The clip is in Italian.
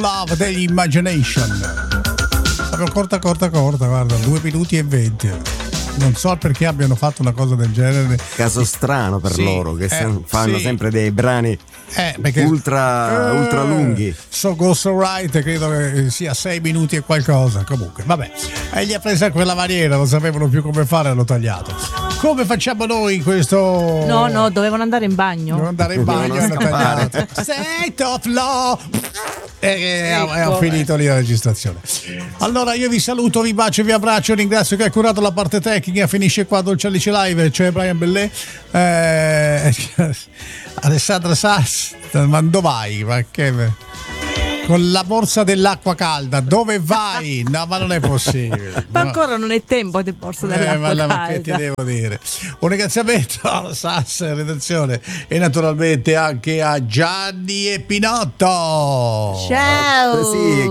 Love degli Imagination. Proprio corta, guarda, 2 minuti e 20. Non so perché abbiano fatto una cosa del genere. Caso strano per loro, che fanno sì. sempre dei brani ultra lunghi. So Goes Alright credo che sia 6 minuti e qualcosa. Comunque, vabbè. E gli ha presa a quella maniera, non sapevano più come fare, hanno tagliato. Come facciamo noi in questo? No, dovevano andare in bagno. Hanno tagliato. State of law. E ho finito lì la registrazione. Allora io vi saluto, vi bacio, vi abbraccio, ringrazio chi ha curato la parte tecnica. Finisce qua Dolce Alice Live, cioè Brian Bellè, Alessandra Sass. Ma dove vai? Ma che... Con la borsa dell'acqua calda, dove vai? No, ma non è possibile. Ma ancora non è tempo di borsa dell'acqua calda. Ma che ti devo dire? Un ringraziamento alla Sass redazione e naturalmente anche a Gianni e Pinotto. Ciao. Sì.